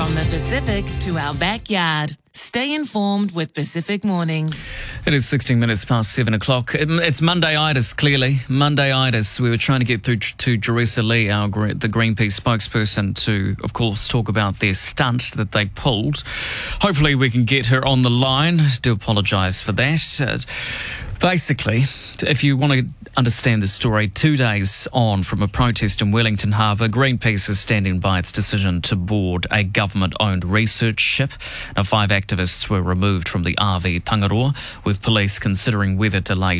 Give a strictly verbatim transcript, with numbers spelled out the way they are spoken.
From the Pacific to our backyard. Stay informed with Pacific Mornings. It is sixteen minutes past seven o'clock. It, it's Monday-itis, clearly. Monday-itis. We were trying to get through to Jeresa Lee, our, the Greenpeace spokesperson, to, of course, talk about their stunt that they pulled. Hopefully we can get her on the line. I do apologise for that. Uh, Basically, if you want to understand the story, two days on from a protest in Wellington Harbour, Greenpeace is standing by its decision to board a government-owned research ship. Now, five activists were removed from the R V Tangaroa, with police considering whether to lay